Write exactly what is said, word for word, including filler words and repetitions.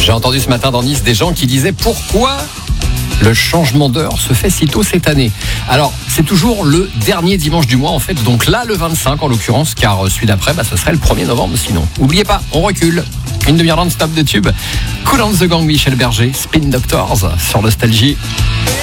J'ai entendu ce matin dans Nice des gens qui disaient pourquoi le changement d'heure se fait si tôt cette année. Alors, c'est toujours le dernier dimanche du mois en fait, donc là le vingt-cinq en l'occurrence, car celui d'après, bah, ce serait le premier novembre sinon. N'oubliez pas, on recule. Une demi-heure non-stop de tube. Cool and the Gang, Michel Berger, Spin Doctors sur Nostalgie.